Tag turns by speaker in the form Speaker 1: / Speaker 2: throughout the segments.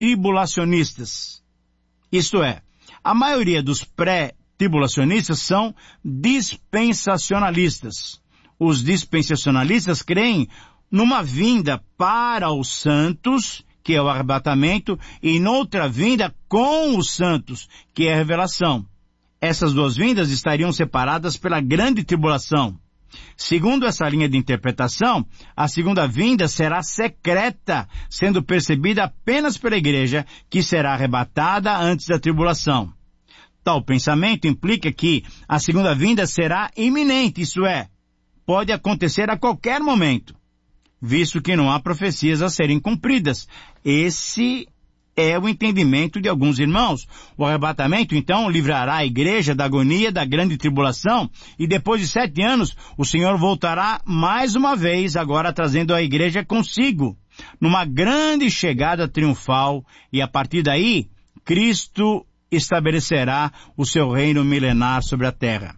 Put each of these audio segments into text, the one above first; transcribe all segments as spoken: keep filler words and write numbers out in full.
Speaker 1: pré-tribulacionistas. Isto é, a maioria dos pré-tribulacionistas são dispensacionalistas. Os dispensacionalistas creem numa vinda para os santos, que é o arrebatamento, e noutra vinda com os santos, que é a revelação. Essas duas vindas estariam separadas pela grande tribulação. Segundo essa linha de interpretação, a segunda vinda será secreta, sendo percebida apenas pela igreja, que será arrebatada antes da tribulação. Tal pensamento implica que a segunda vinda será iminente, isso é, pode acontecer a qualquer momento, visto que não há profecias a serem cumpridas. Esse é o entendimento de alguns irmãos. O arrebatamento, então, livrará a igreja da agonia da grande tribulação, e depois de sete anos, o Senhor voltará mais uma vez, agora trazendo a igreja consigo, numa grande chegada triunfal, e a partir daí, Cristo estabelecerá o seu reino milenar sobre a terra.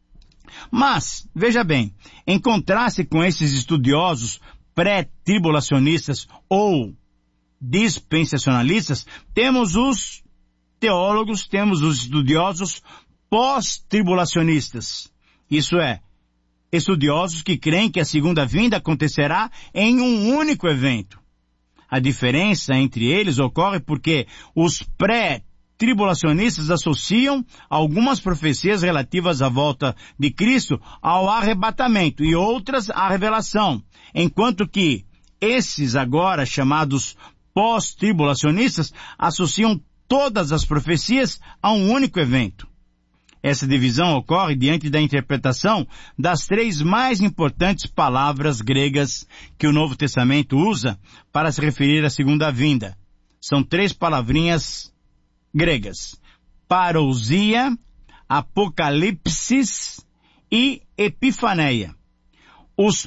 Speaker 1: Mas, veja bem, em contraste com esses estudiosos pré-tribulacionistas ou dispensacionalistas, temos os teólogos, temos os estudiosos pós-tribulacionistas. Isso é, estudiosos que creem que a segunda vinda acontecerá em um único evento. A diferença entre eles ocorre porque os pré-tribulacionistas associam algumas profecias relativas à volta de Cristo ao arrebatamento e outras à revelação, enquanto que esses agora chamados pós-tribulacionistas associam todas as profecias a um único evento. Essa divisão ocorre diante da interpretação das três mais importantes palavras gregas que o Novo Testamento usa para se referir à segunda vinda. São três palavrinhas gregas: parousia, apocalipsis e epifaneia. Os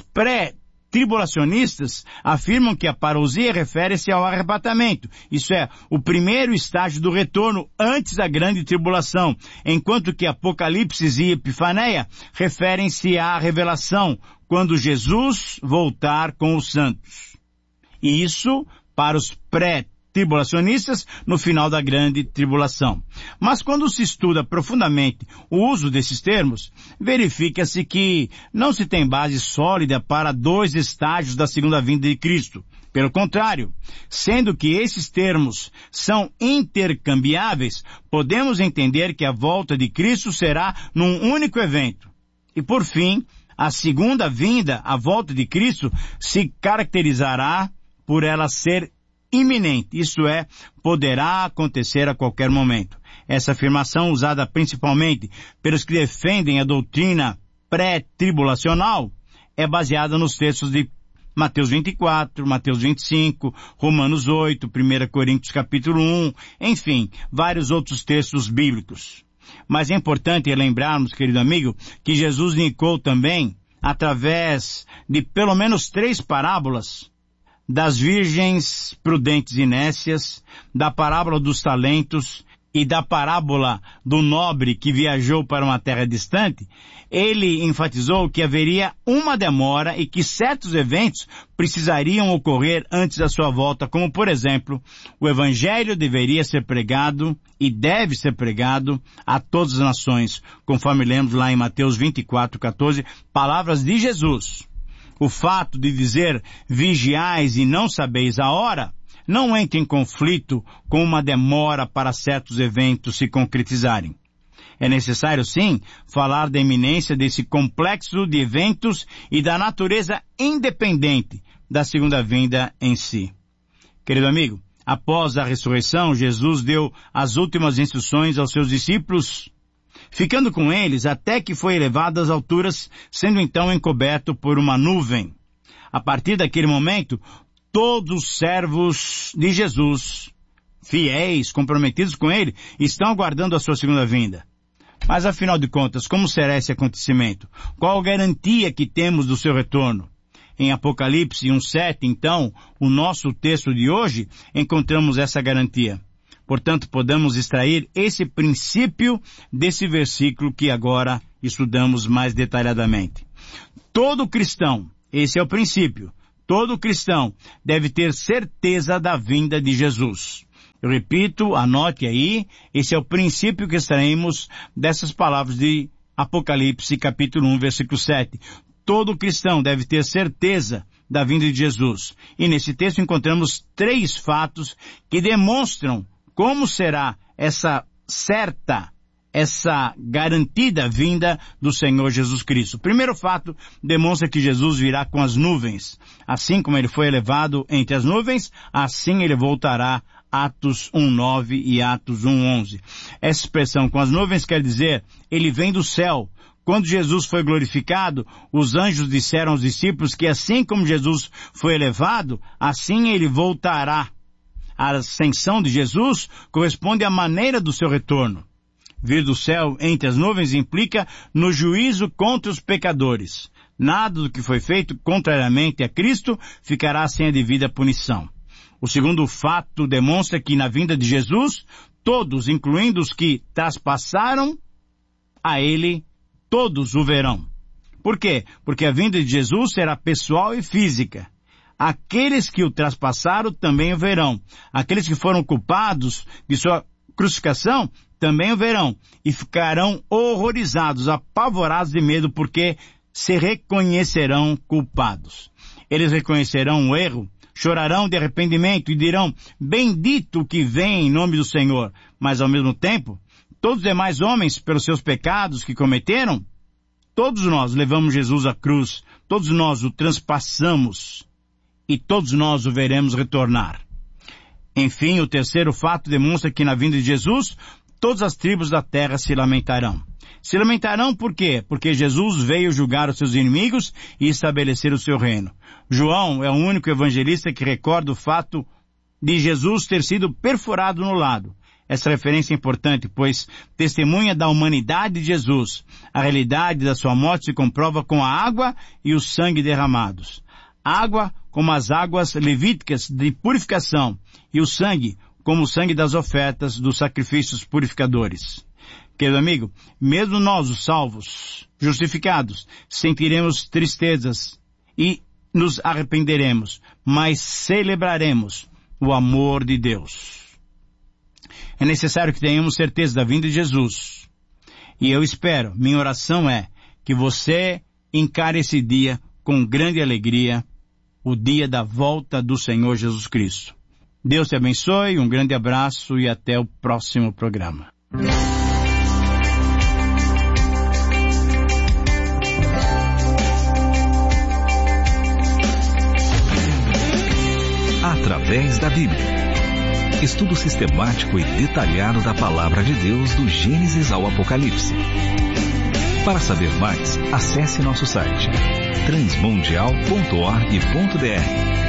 Speaker 1: pré-tribulacionistas afirmam que a parousia refere-se ao arrebatamento, isso é, o primeiro estágio do retorno antes da grande tribulação, enquanto que apocalipse e epifaneia referem-se à revelação, quando Jesus voltar com os santos. E isso para os pré-tribulacionistas no final da grande tribulação. Mas quando se estuda profundamente o uso desses termos, verifica-se que não se tem base sólida para dois estágios da segunda vinda de Cristo. Pelo contrário, sendo que esses termos são intercambiáveis, podemos entender que a volta de Cristo será num único evento. E por fim, a segunda vinda, a volta de Cristo, se caracterizará por ela ser iminente, isto é, poderá acontecer a qualquer momento. Essa afirmação, usada principalmente pelos que defendem a doutrina pré-tribulacional, é baseada nos textos de Mateus vinte e quatro, Mateus vinte e cinco, Romanos oito, primeira Coríntios capítulo um, enfim, vários outros textos bíblicos. Mas é importante lembrarmos, querido amigo, que Jesus indicou também, através de pelo menos três parábolas, das virgens prudentes e nécias, da parábola dos talentos e da parábola do nobre que viajou para uma terra distante, ele enfatizou que haveria uma demora e que certos eventos precisariam ocorrer antes da sua volta, como, por exemplo, o evangelho deveria ser pregado e deve ser pregado a todas as nações, conforme lemos lá em Mateus vinte e quatro, quatorze, palavras de Jesus. O fato de dizer vigiais e não sabeis a hora não entra em conflito com uma demora para certos eventos se concretizarem. É necessário, sim, falar da iminência desse complexo de eventos e da natureza independente da segunda vinda em si. Querido amigo, após a ressurreição, Jesus deu as últimas instruções aos seus discípulos, ficando com eles até que foi elevado às alturas, sendo então encoberto por uma nuvem. A partir daquele momento, todos os servos de Jesus, fiéis, comprometidos com ele, estão aguardando a sua segunda vinda. Mas afinal de contas, como será esse acontecimento? Qual a garantia que temos do seu retorno? Em Apocalipse um sete, então, o nosso texto de hoje, encontramos essa garantia. Portanto, podemos extrair esse princípio desse versículo que agora estudamos mais detalhadamente. Todo cristão, esse é o princípio, todo cristão deve ter certeza da vinda de Jesus. Eu repito, anote aí, esse é o princípio que extraímos dessas palavras de Apocalipse, capítulo um, versículo sete. Todo cristão deve ter certeza da vinda de Jesus. E nesse texto encontramos três fatos que demonstram como será essa certa, essa garantida vinda do Senhor Jesus Cristo. O primeiro fato demonstra que Jesus virá com as nuvens. Assim como ele foi elevado entre as nuvens, assim ele voltará. Atos um, nove e Atos um, onze. Essa expressão com as nuvens quer dizer, ele vem do céu. Quando Jesus foi glorificado, os anjos disseram aos discípulos que assim como Jesus foi elevado, assim ele voltará. A ascensão de Jesus corresponde à maneira do seu retorno. Vir do céu entre as nuvens implica no juízo contra os pecadores. Nada do que foi feito contrariamente a Cristo ficará sem a devida punição. O segundo fato demonstra que na vinda de Jesus, todos, incluindo os que traspassaram a ele, todos o verão. Por quê? Porque a vinda de Jesus será pessoal e física. Aqueles que o traspassaram também o verão. Aqueles que foram culpados de sua crucificação também o verão. E ficarão horrorizados, apavorados de medo, porque se reconhecerão culpados. Eles reconhecerão o erro, chorarão de arrependimento e dirão, bendito o que vem em nome do Senhor. Mas ao mesmo tempo, todos os demais homens, pelos seus pecados que cometeram, todos nós levamos Jesus à cruz, todos nós o transpassamos e todos nós o veremos retornar. Enfim, o terceiro fato demonstra que na vinda de Jesus, todas as tribos da terra se lamentarão. Se lamentarão por quê? Porque Jesus veio julgar os seus inimigos e estabelecer o seu reino. João é o único evangelista que recorda o fato de Jesus ter sido perfurado no lado. Essa referência é importante, pois testemunha da humanidade de Jesus. A realidade da sua morte se comprova com a água e o sangue derramados. Água como as águas levíticas de purificação e o sangue como o sangue das ofertas dos sacrifícios purificadores. Querido amigo, mesmo nós, os salvos, justificados, sentiremos tristezas e nos arrependeremos, mas celebraremos o amor de Deus. É necessário que tenhamos certeza da vinda de Jesus. E eu espero, minha oração é, que você encare esse dia com grande alegria, o dia da volta do Senhor Jesus Cristo. Deus te abençoe, um grande abraço e até o próximo programa.
Speaker 2: Através da Bíblia. Estudo sistemático e detalhado da Palavra de Deus do Gênesis ao Apocalipse. Para saber mais, acesse nosso site transmundial ponto org ponto br.